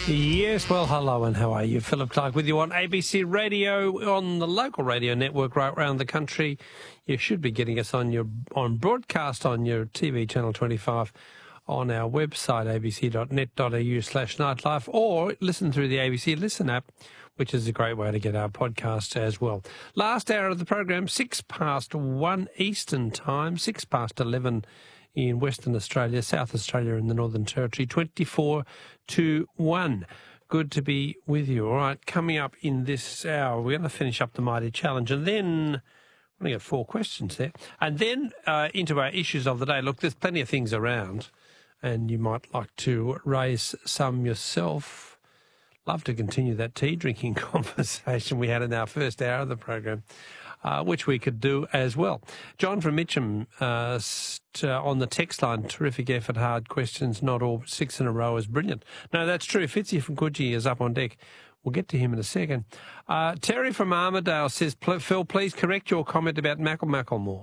Yes, well, hello and how are you? Philip Clark with you on ABC Radio, on the local radio network right around the country. You should be getting us on broadcast on your TV channel 25, on our website abc.net.au/nightlife, or listen through the ABC Listen app, which is a great way to get our podcast as well. Last hour of the program, 1:06 Eastern Time, 11:06 in Western Australia, South Australia and the Northern Territory, 24 to 1. Good to be with you. All right, coming up in this hour, we're going to finish up the Mighty Challenge, and then we're going to get 4 questions there, and then into our issues of the day. Look, there's plenty of things around, and you might like to raise some yourself. Love to continue that tea drinking conversation we had in our first hour of the program, which we could do as well. John from Mitcham on the text line, terrific effort, hard questions, not all 6 in a row is brilliant. No, that's true. Fitzy from Coogee is up on deck. We'll get to him in a second. Terry from Armidale says, Phil, please correct your comment about Macklemore.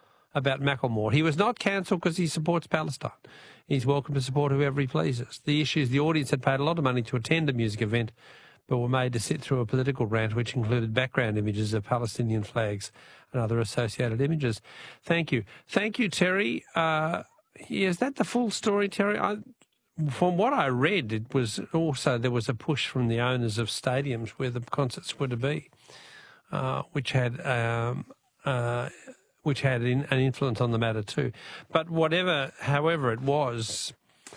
He was not cancelled because he supports Palestine. He's welcome to support whoever he pleases. The issue is the audience had paid a lot of money to attend a music event, but were made to sit through a political rant which included background images of Palestinian flags and other associated images. Thank you. Thank you, Terry. Is that the full story, Terry? From what I read, it was also there was a push from the owners of stadiums where the concerts were to be, which had an influence on the matter too. But however it was,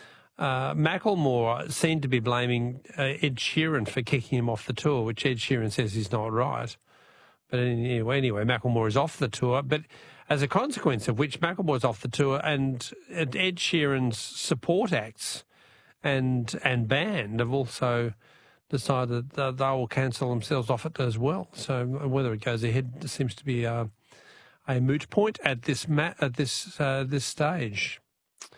Macklemore seemed to be blaming Ed Sheeran for kicking him off the tour, which Ed Sheeran says is not right. But anyway, Macklemore is off the tour. But as a consequence of which, Macklemore's off the tour, and Ed Sheeran's support acts and band have also decided that they will cancel themselves off it as well. So whether it goes ahead seems to be a moot point at this stage.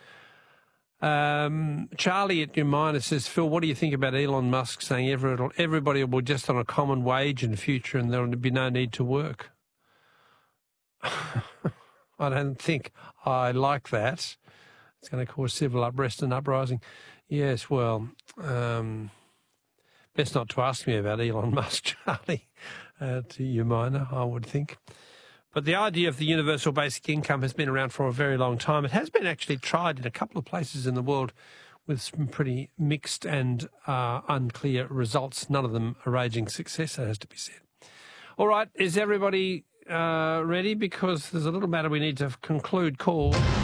Charlie at New Minor says, Phil, what do you think about Elon Musk saying everybody will be just on a common wage in the future and there will be no need to work? I don't think I like that. It's going to cause civil unrest and uprising. Yes, well, best not to ask me about Elon Musk, Charlie, to New Minor, I would think. But the idea of the universal basic income has been around for a very long time. It has been actually tried in a couple of places in the world with some pretty mixed and unclear results. None of them a raging success, that has to be said. All right, is everybody ready? Because there's a little matter we need to conclude. Call